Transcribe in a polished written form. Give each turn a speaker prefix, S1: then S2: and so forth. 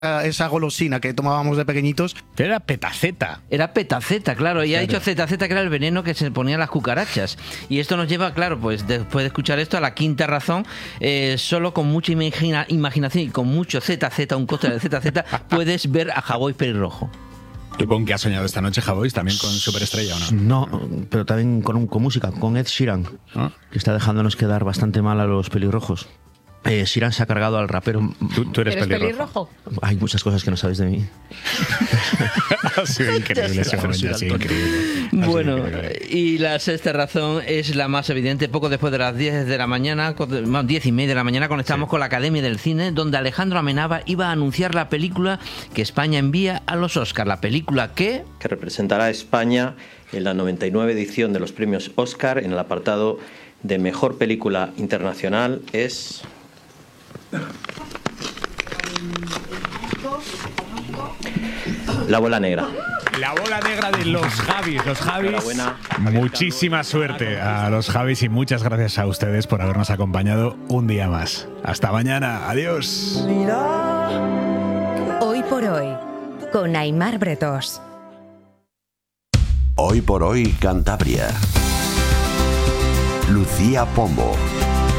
S1: esa golosina que tomábamos de pequeñitos.
S2: Era petaceta.
S3: Era petaceta, claro. Y ha dicho ZZ, que era el veneno que se ponían las cucarachas. Y esto nos lleva, claro, pues después de escuchar esto, a la quinta razón. Solo con mucha imaginación y con mucho ZZ, un coste de ZZ, puedes ver a Javois pelirrojo.
S2: ¿Tú con qué has soñado esta noche, Javois? ¿También con Superestrella o no?
S4: No, pero también con música, con Ed Sheeran, que está dejándonos quedar bastante mal a los pelirrojos. Sheeran se ha cargado al rapero.
S2: ¿Tú eres pelirrojo?
S4: Hay muchas cosas que no sabéis de mí.
S2: Ha sido increíble ese momento, ha sido increíble.
S3: Bueno, y la sexta razón es la más evidente. Poco después de las 10 de la mañana, 10:30 de la mañana, conectamos con la Academia del Cine, donde Alejandro Amenábar iba a anunciar la película que España envía a los Oscars. La película que
S5: representará a España en la 99 edición de los premios Oscar en el apartado de Mejor Película Internacional es... La bola negra.
S2: La bola negra de los Javis. Los Javis, muchísima suerte a los Javis y muchas gracias a ustedes por habernos acompañado un día más. Hasta mañana. Adiós.
S6: Hoy por hoy, con Aimar Bretos.
S7: Hoy por hoy, Cantabria. Lucía Pombo.